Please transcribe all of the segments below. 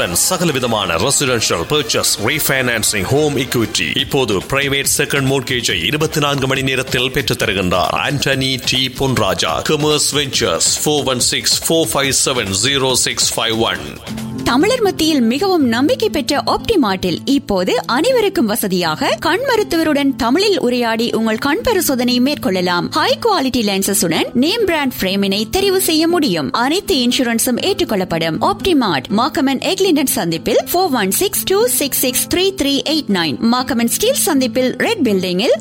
அத்துடன் சகலவிதமான residential purchase, refinancing, home equity. இப்போது பிரைவேட் செகண்ட் மோர்ட்கேஜை 24 மணி நேரத்தில் பெற்றுத் தருகின்றார் Antony D Ponraja. Commerce ventures 416-457-0651. தமிழர் மத்தியில் மிகவும் நம்பிக்கை பெற்ற ஆப்டிமார்ட்டில் இப்போது அனைவருக்கும் வசதியாக கண் மருத்துவருடன் தமிழில் உரையாடி உங்கள் கண் பரிசோதனை மேற்கொள்ளலாம். ஹை குவாலிட்டி லென்சஸுடன் நேம் பிராண்ட் பிரேமினை தெரிவு செய்ய முடியும். அனைத்து இன்சூரன்ஸும் ஏற்றுக்கொள்ளப்படும். ஆப்டிமார்ட் மாக்கமன் எக்லிண்டன் சந்திப்பில் 416-266-3389, மாக்கமன் ஸ்டீல் சந்திப்பில் ரெட் பில்டிங்கில்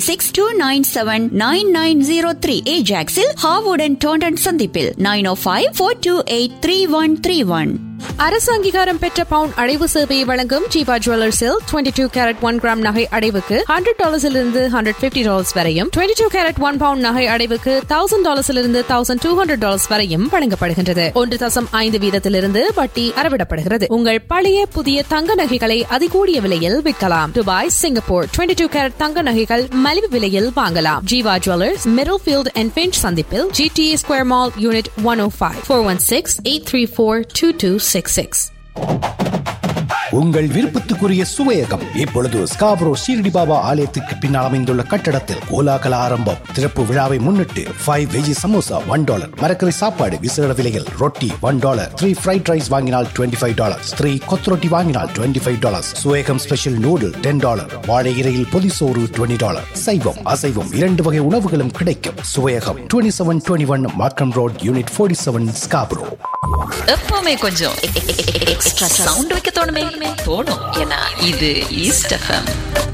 416-297-9903, ஏஜாக்ஸில் ஹாவுடன் டோண்டன் சந்திப்பில் 905-428-3131. அரசு அங்கீகாரம் பெற்ற பவுன் அடைவு சேவையை வழங்கும் ஜீவா ஜுவல்லர்ஸில் 22 கேரட் 1 கிராம் நகை அடைவுக்கு $100 $150 வரையும், 22 கேரட் 1 பவுண்ட் நகை அடைவுக்கு $1000 $1200 வரையும் வழங்கப்படுகின்றது. 1.5 வீதத்திலிருந்து வட்டி அறவிடப்படுகிறது. உங்கள் பழைய புதிய தங்க நகைகளை அதிகூடிய விலையில் விற்கலாம். துபாய், சிங்கப்பூர் 22 கேரட் தங்க நகைகள் மலிவு விலையில் வாங்கலாம். Jeeva jewellers, middle field and pinch சந்திப்பில் GTA ஸ்கொயர் மால் யூனிட் 105, 416-834-2266. உங்கள் விருப்பத்துக்குரிய சுவையகம் இப்பொழுது ஸ்காப்ரோ ஷீரடி பாபா ஆலயத்திற்கு பின்னால் அமைந்துள்ள கட்டடத்தில் கோலாகல ஆரம்பம். திறப்பு விழாவை முன்னிட்டு 5 வெஜி சமோசா $1, மரக்கறி சாப்பாடு விசேட விலையில் ரொட்டி $1, 3 ஃப்ரைட் ரைஸ் வாங்கினால் $25, 3 கொத்ரொட்டி வாங்கினால் $25, சுவேகம் ஸ்பெஷல் நூடுல் $10, வாழை இலையில் பொதிசோறு $20. சைவம் அசைவம் 2 வகை உணவுகளும் கிடைக்கும். சுவையகம் 2721 மார்க்கம் ரோட் யூனிட் 47 ஸ்காப்ரோ. எப்பவுமே கொஞ்சம் எக்ஸ்ட்ரா சவுண்ட் வைக்க தோணும். ஏன்னா இது ஈஸ்ட் எஃப்எம்.